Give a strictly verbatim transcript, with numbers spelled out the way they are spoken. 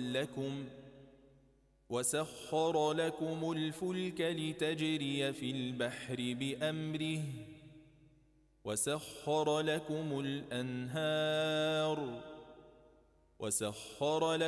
لكم وسخر لكم الفلك لتجري في البحر بأمره وسخر لكم الأنهار وسخر